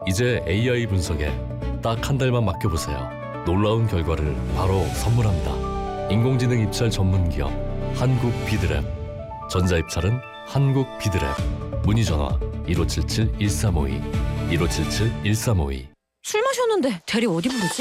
이제 AI 분석에 딱 한 달만 맡겨보세요. 놀라운 결과를 바로 선물합니다. 인공지능 입찰 전문기업 한국비드랩. 전자입찰은 한국비드랩. 문의전화 1577-1352 1577-1352. 술 마셨는데 대리 어디 부르지?